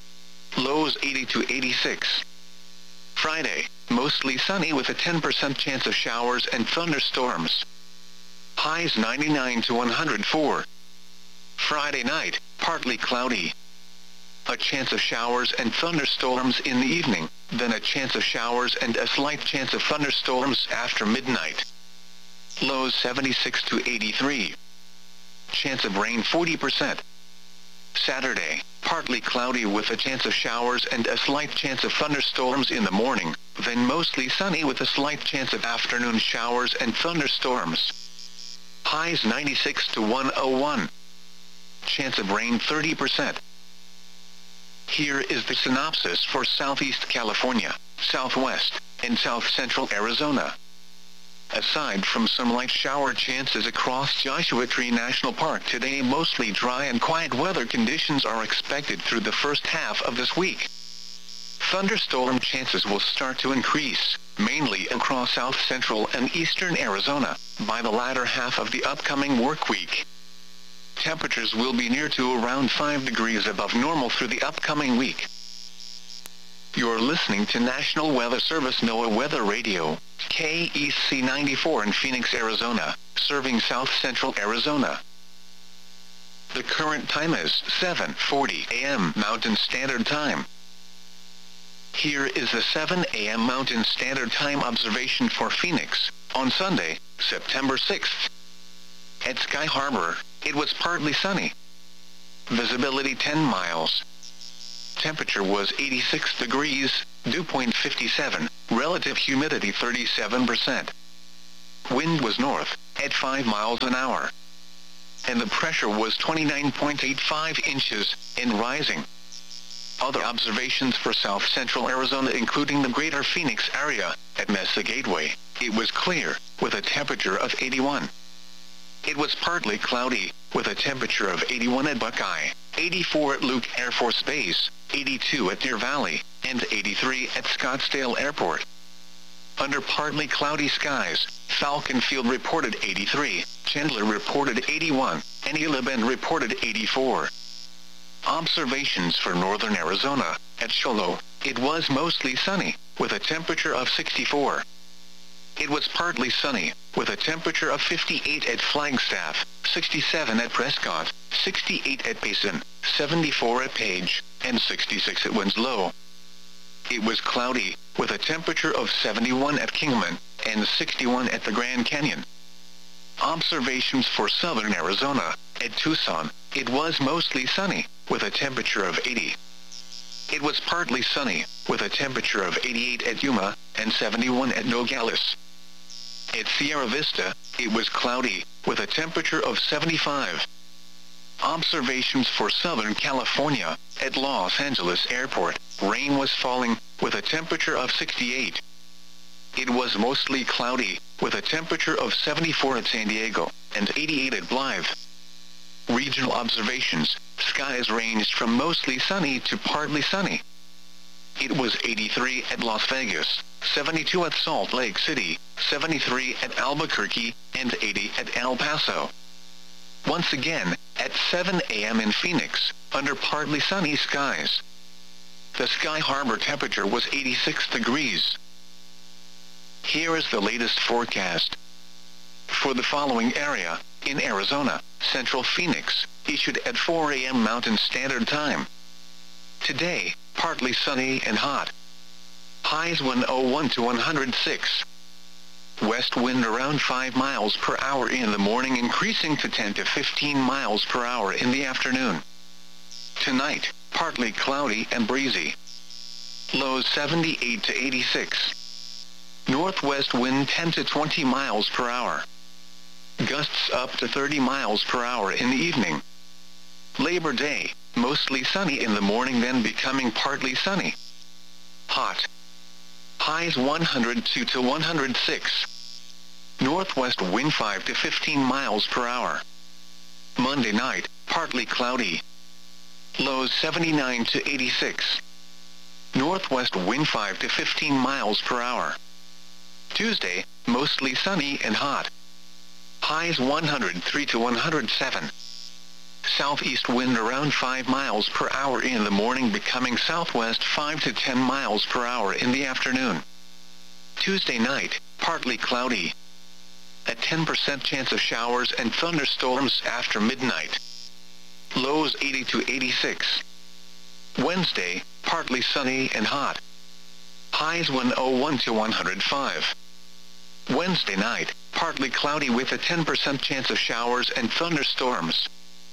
Lows eighty to eighty-six. Friday, mostly sunny with a ten percent chance of showers and thunderstorms. Highs ninety-nine to one hundred four. Friday night, partly cloudy. A chance of showers and thunderstorms in the evening, then a chance of showers and a slight chance of thunderstorms after midnight. Lows seventy-six to eighty-three. Chance of rain forty percent. Saturday, partly cloudy with a chance of showers and a slight chance of thunderstorms in the morning, then mostly sunny with a slight chance of afternoon showers and thunderstorms. Highs ninety-six to one oh one. Chance of rain thirty percent. Here is the synopsis for Southeast California, Southwest, and South Central Arizona. Aside from some light shower chances across Joshua Tree National Park today, mostly dry and quiet weather conditions are expected through the first half of this week. Thunderstorm chances will start to increase, mainly across South Central and Eastern Arizona, by the latter half of the upcoming work week. Temperatures will be near to around five degrees above normal through the upcoming week. You're listening to National Weather Service NOAA Weather Radio, K E C ninety-four in Phoenix, Arizona, serving South Central Arizona. The current time is seven forty a m Mountain Standard Time. Here is the seven a m Mountain Standard Time observation for Phoenix, on Sunday, September sixth. At Sky Harbor, it was partly sunny. Visibility ten miles. Temperature was eighty-six degrees, dew point fifty-seven. Relative humidity thirty-seven percent. Wind was north, at five miles an hour. And the pressure was twenty-nine point eight five inches, and rising. Other observations for south central Arizona including the greater Phoenix area, at Mesa Gateway, it was clear, with a temperature of eighty-one. It was partly cloudy, with a temperature of eighty-one at Buckeye, eighty-four at Luke Air Force Base, eighty-two at Deer Valley, and eighty-three at Scottsdale Airport. Under partly cloudy skies, Falcon Field reported eighty-three, Chandler reported eighty-one, and Gila Bend reported eighty-four. Observations for northern Arizona, at Sholo, it was mostly sunny, with a temperature of sixty-four. It was partly sunny, with a temperature of fifty-eight at Flagstaff, sixty-seven at Prescott, sixty-eight at Payson, seventy-four at Page, and sixty-six at Winslow. It was cloudy, with a temperature of seventy-one at Kingman, and sixty-one at the Grand Canyon. Observations for southern Arizona, at Tucson, it was mostly sunny, with a temperature of eighty. It was partly sunny, with a temperature of eighty-eight at Yuma, and seventy-one at Nogales. At Sierra Vista, it was cloudy, with a temperature of seventy-five. Observations for Southern California, at Los Angeles Airport, rain was falling, with a temperature of sixty-eight. It was mostly cloudy, with a temperature of seventy-four at San Diego, and eighty-eight at Blythe. Regional observations, skies ranged from mostly sunny to partly sunny. It was eighty-three at Las Vegas, seventy-two at Salt Lake City, seventy-three at Albuquerque, and eighty at El Paso. Once again, at seven a m in Phoenix, under partly sunny skies. The Sky Harbor temperature was eighty-six degrees. Here is the latest forecast. For the following area, in Arizona, Central Phoenix, issued at four a m Mountain Standard Time. Today, partly sunny and hot. Highs one oh one to one hundred six. West wind around five miles per hour in the morning, increasing to ten to fifteen miles per hour in the afternoon. Tonight, partly cloudy and breezy. Lows seventy-eight to eighty-six. Northwest wind ten to twenty miles per hour. Gusts up to thirty miles per hour in the evening. Labor Day, mostly sunny in the morning, then becoming partly sunny. Hot. Highs one hundred two to one hundred six. Northwest wind five to fifteen miles per hour. Monday night, partly cloudy. Lows seventy-nine to eighty-six. Northwest wind five to fifteen miles per hour. Tuesday, mostly sunny and hot. Highs one hundred three to one hundred seven. Southeast wind around five miles per hour in the morning, becoming southwest five to ten miles per hour in the afternoon. Tuesday night, partly cloudy. A ten percent chance of showers and thunderstorms after midnight. Lows eighty to eighty-six. Wednesday, partly sunny and hot. Highs one oh one to one hundred five. Wednesday night, partly cloudy with a ten percent chance of showers and thunderstorms.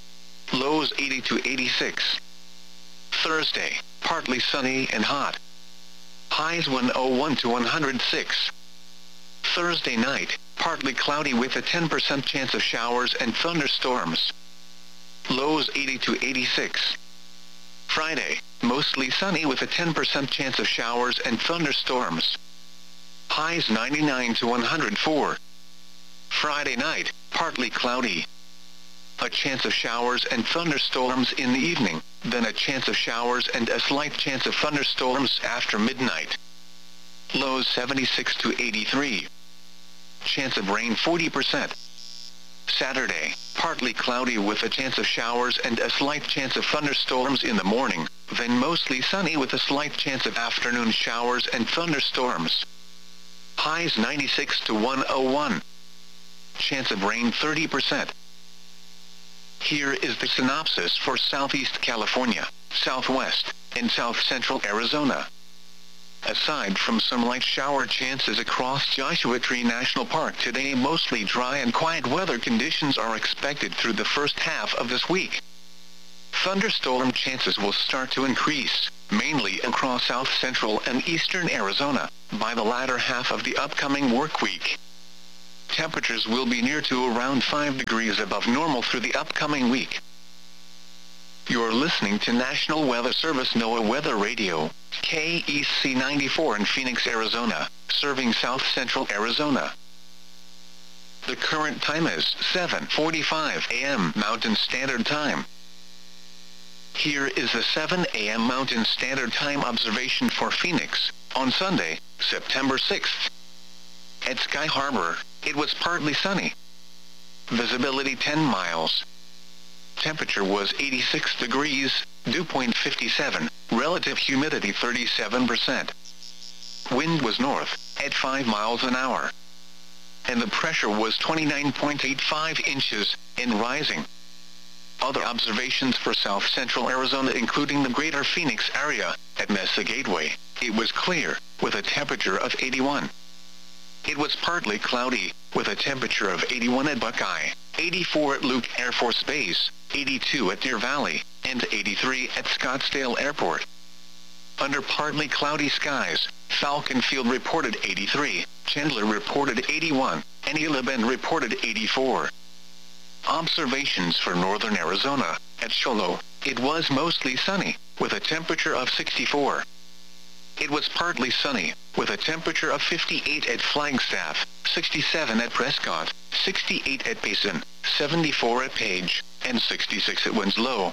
Lows eighty to eighty-six. Thursday, partly sunny and hot. Highs one oh one to one hundred six. Thursday night, partly cloudy with a ten percent chance of showers and thunderstorms. Lows eighty to eighty-six. Friday, mostly sunny with a ten percent chance of showers and thunderstorms. Highs ninety-nine to one hundred four. Friday night, partly cloudy. A chance of showers and thunderstorms in the evening, then a chance of showers and a slight chance of thunderstorms after midnight. Lows seventy-six to eighty-three. Chance of rain forty percent. Saturday, partly cloudy with a chance of showers and a slight chance of thunderstorms in the morning, then mostly sunny with a slight chance of afternoon showers and thunderstorms. Highs ninety-six to one oh one. Chance of rain thirty percent. Here is the synopsis for Southeast California, Southwest, and South Central Arizona. Aside from some light shower chances across Joshua Tree National Park today, mostly dry and quiet weather conditions are expected through the first half of this week. Thunderstorm chances will start to increase, mainly across south central and eastern Arizona, by the latter half of the upcoming work week. Temperatures will be near to around five degrees above normal through the upcoming week. You're listening to National Weather Service NOAA Weather Radio, K E C ninety-four in Phoenix, Arizona, serving south central Arizona. The current time is seven forty-five a m Mountain Standard Time. Here is the seven a m Mountain Standard Time observation for Phoenix, on Sunday, September sixth. At Sky Harbor, it was partly sunny. Visibility ten miles. Temperature was eighty-six degrees, dew point fifty-seven, relative humidity thirty-seven percent. Wind was north, at five miles an hour. And the pressure was twenty-nine point eight five inches, and rising. Other observations for south central Arizona including the greater Phoenix area, at Mesa Gateway, it was clear, with a temperature of eighty-one. It was partly cloudy, with a temperature of eighty-one at Buckeye, eighty-four at Luke Air Force Base, eighty-two at Deer Valley, and eighty-three at Scottsdale Airport. Under partly cloudy skies, Falcon Field reported eighty-three, Chandler reported eighty-one, and Gila Bend reported eighty-four. Observations for northern Arizona, at Sholo, it was mostly sunny, with a temperature of sixty-four. It was partly sunny, with a temperature of fifty-eight at Flagstaff, sixty-seven at Prescott, sixty-eight at Payson, seventy-four at Page, and sixty-six at Winslow.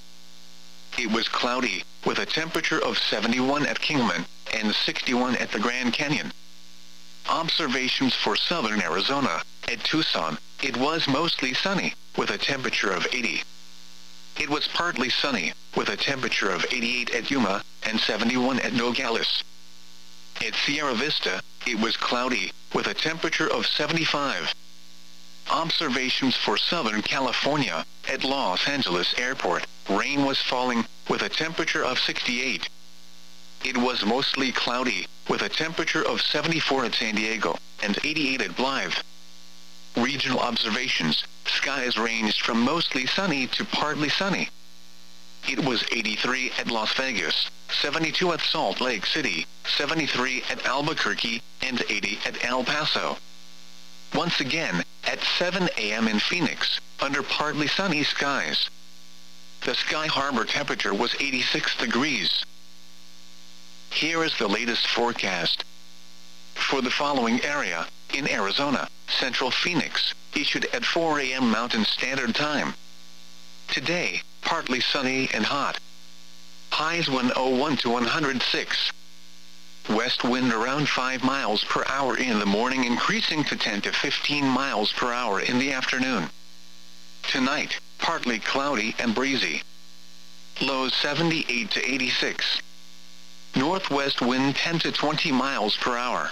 It was cloudy, with a temperature of seventy-one at Kingman, and sixty-one at the Grand Canyon. Observations for southern Arizona, at Tucson, it was mostly sunny, with a temperature of eighty. It was partly sunny, with a temperature of eighty-eight at Yuma, and seventy-one at Nogales. At Sierra Vista, it was cloudy, with a temperature of seventy-five. Observations for Southern California, at Los Angeles Airport, rain was falling, with a temperature of sixty-eight. It was mostly cloudy, with a temperature of seventy-four at San Diego, and eighty-eight at Blythe. Regional observations, skies ranged from mostly sunny to partly sunny. It was eighty-three at Las Vegas, seventy-two at Salt Lake City, seventy-three at Albuquerque, and eighty at El Paso. Once again, at seven a m in Phoenix, under partly sunny skies. The Sky Harbor temperature was eighty-six degrees. Here is the latest forecast. For the following area, in Arizona, Central Phoenix, issued at four a m Mountain Standard Time. Today, partly sunny and hot. Highs one oh one to one hundred six. West wind around five miles per hour in the morning, increasing to ten to fifteen miles per hour in the afternoon. Tonight, partly cloudy and breezy. Lows seventy-eight to eighty-six. Northwest wind ten to twenty miles per hour.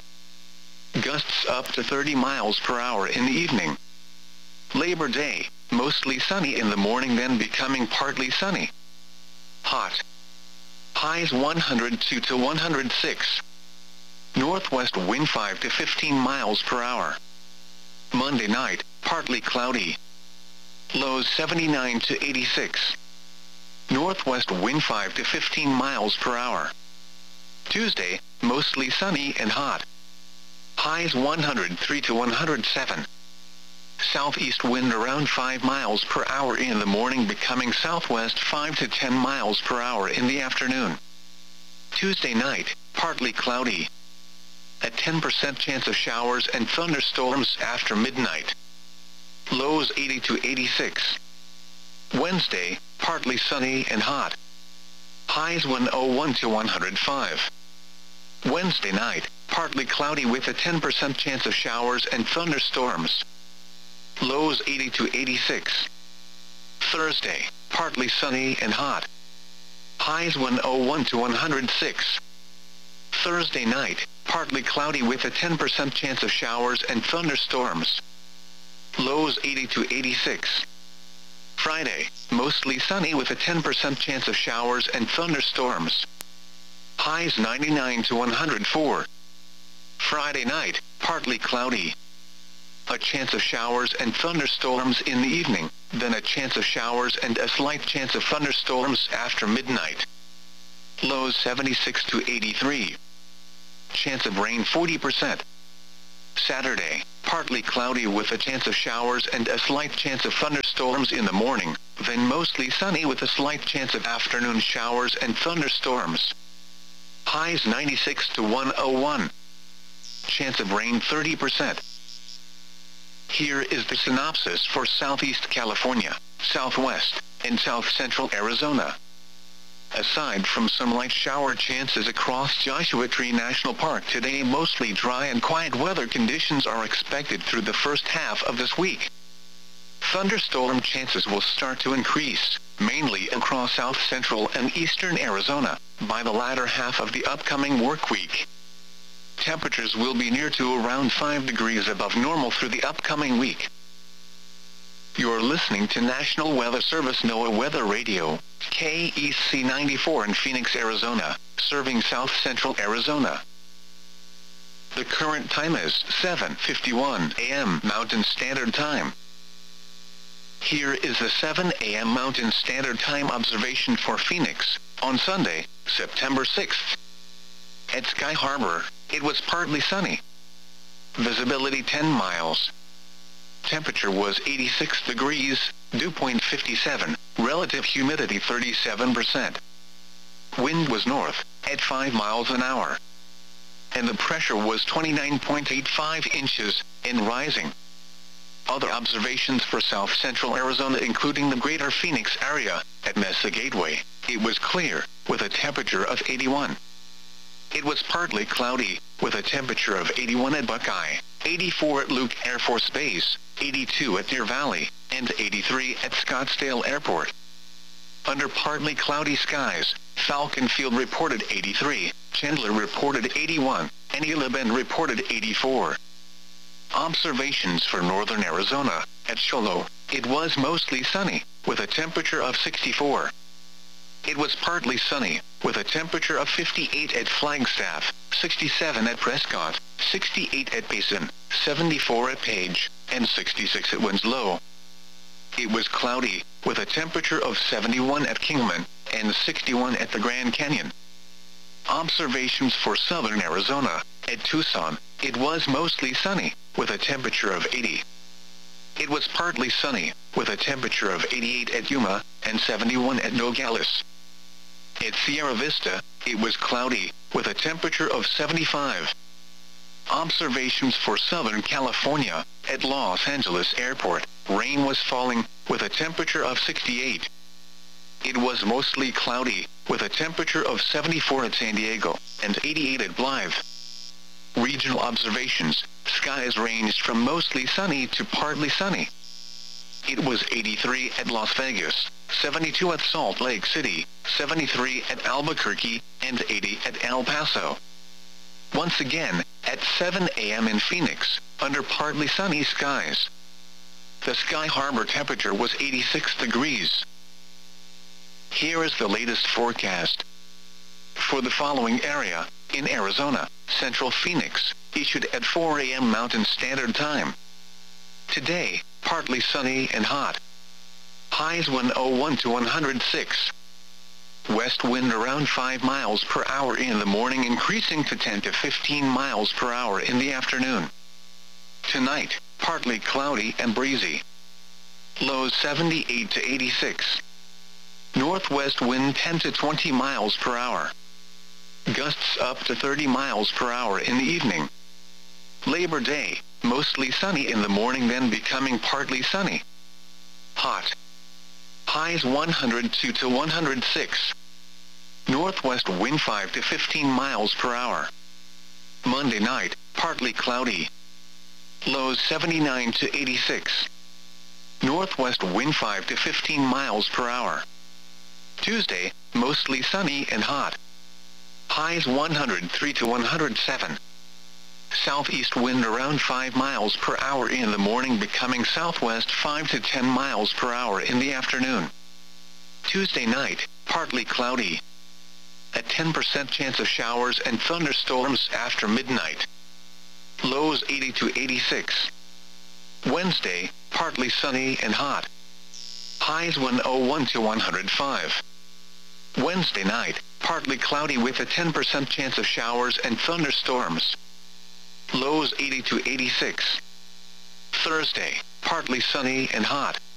Gusts up to thirty miles per hour in the evening. Labor Day, mostly sunny in the morning, then becoming partly sunny. Hot. Highs one hundred two to one hundred six. Northwest wind five to fifteen miles per hour. Monday night, partly cloudy. Lows seventy-nine to eighty-six. Northwest wind five to fifteen miles per hour. Tuesday, mostly sunny and hot. Highs one hundred three to one hundred seven. Southeast wind around five miles per hour in the morning, becoming southwest five to ten miles per hour in the afternoon. Tuesday night, partly cloudy. A ten percent chance of showers and thunderstorms after midnight. Lows eighty to eighty-six. Wednesday, partly sunny and hot. Highs one oh one to one hundred five. Wednesday night, partly cloudy with a ten percent chance of showers and thunderstorms. Lows eighty to eighty-six. Thursday, partly sunny and hot. Highs one oh one to one hundred six. Thursday night, partly cloudy with a ten percent chance of showers and thunderstorms. Lows eighty to eighty-six. Friday, mostly sunny with a ten percent chance of showers and thunderstorms. Highs ninety-nine to one hundred four. Friday night, partly cloudy. A chance of showers and thunderstorms in the evening, then a chance of showers and a slight chance of thunderstorms after midnight. Lows seventy-six to eighty-three. Chance of rain forty percent. Saturday, partly cloudy with a chance of showers and a slight chance of thunderstorms in the morning, then mostly sunny with a slight chance of afternoon showers and thunderstorms. Highs ninety-six to one oh one. Chance of rain thirty percent. Here is the synopsis for Southeast California, Southwest, and South Central Arizona. Aside from some light shower chances across Joshua Tree National Park today, mostly dry and quiet weather conditions are expected through the first half of this week. Thunderstorm chances will start to increase, mainly across south central and eastern Arizona, by the latter half of the upcoming work week. Temperatures will be near to around five degrees above normal through the upcoming week. You're listening to National Weather Service NOAA Weather Radio, K E C ninety-four in Phoenix, Arizona, serving south central Arizona. The current time is seven fifty-one a m Mountain Standard Time. Here is the seven a m Mountain Standard Time observation for Phoenix, on Sunday, September sixth. At Sky Harbor, it was partly sunny. Visibility ten miles. Temperature was eighty-six degrees, dew point fifty-seven, relative humidity thirty-seven percent. Wind was north, at five miles an hour. And the pressure was twenty-nine point eight five inches, and rising. Other observations for south central Arizona including the greater Phoenix area, at Mesa Gateway, it was clear, with a temperature of eighty-one. It was partly cloudy, with a temperature of eighty-one at Buckeye, eighty-four at Luke Air Force Base, eighty-two at Deer Valley, and eighty-three at Scottsdale Airport. Under partly cloudy skies, Falcon Field reported eighty-three, Chandler reported eighty-one, and Gila Bend reported eighty-four. Observations for northern Arizona, at Sholo, it was mostly sunny, with a temperature of sixty-four. It was partly sunny, with a temperature of fifty-eight at Flagstaff, sixty-seven at Prescott, sixty-eight at Payson, seventy-four at Page, and sixty-six at Winslow. It was cloudy, with a temperature of seventy-one at Kingman, and sixty-one at the Grand Canyon. Observations for southern Arizona, at Tucson, it was mostly sunny, with a temperature of eighty. It was partly sunny, with a temperature of eighty-eight at Yuma, and seventy-one at Nogales. At Sierra Vista, it was cloudy, with a temperature of seventy-five. Observations for Southern California, at Los Angeles Airport, rain was falling, with a temperature of sixty-eight. It was mostly cloudy, with a temperature of seventy-four at San Diego, and eighty-eight at Blythe. Regional observations, skies ranged from mostly sunny to partly sunny. It was eighty-three at Las Vegas, seventy-two at Salt Lake City, seventy-three at Albuquerque, and eighty at El Paso. Once again, at seven a m in Phoenix, under partly sunny skies. The Sky Harbor temperature was eighty-six degrees. Here is the latest forecast. For the following area, in Arizona, Central Phoenix, issued at four a m Mountain Standard Time. Today, partly sunny and hot. Highs one oh one to one hundred six. West wind around five miles per hour in the morning, increasing to ten to fifteen miles per hour in the afternoon. Tonight, partly cloudy and breezy. Lows seventy-eight to eighty-six. Northwest wind ten to twenty miles per hour. Gusts up to thirty miles per hour in the evening. Labor Day, mostly sunny in the morning, then becoming partly sunny. Hot. Highs one hundred two to one hundred six. Northwest wind five to fifteen miles per hour. Monday night, partly cloudy. Lows seventy-nine to eighty-six. Northwest wind five to fifteen miles per hour. Tuesday, mostly sunny and hot. Highs one hundred three to one hundred seven. Southeast wind around five miles per hour in the morning, becoming southwest five to ten miles per hour in the afternoon. Tuesday night, partly cloudy. A ten percent chance of showers and thunderstorms after midnight. Lows eighty to eighty-six. Wednesday, partly sunny and hot. Highs one oh one to one hundred five. Wednesday night, partly cloudy with a ten percent chance of showers and thunderstorms. Lows eighty to eighty-six. Thursday, partly sunny and hot,